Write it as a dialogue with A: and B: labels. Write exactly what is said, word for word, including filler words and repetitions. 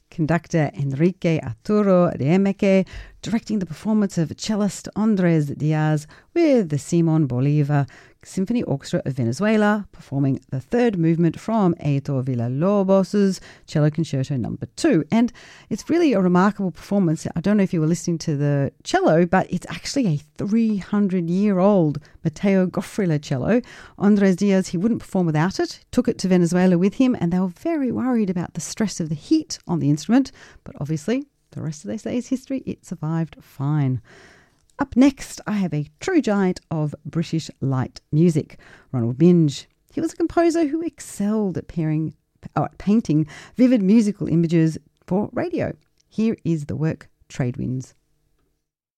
A: conductor Enrique Arturo Riemeke, directing the performance of cellist Andres Diaz with the Simon Bolivar Symphony Orchestra of Venezuela, performing the third movement from Heitor Villa-Lobos' Cello Concerto number two. And it's really a remarkable performance. I don't know if you were listening to the cello, but it's actually a three hundred year old Mateo Gofrila cello. Andres Diaz, he wouldn't perform without it, took it to Venezuela with him, and they were very worried about the stress of the heat on the instrument. But obviously, the rest of their say is history. It survived fine. Up next, I have a true giant of British light music, Ronald Minge. He was a composer who excelled at, pairing, oh, at painting vivid musical images for radio. Here is the work Trade Winds.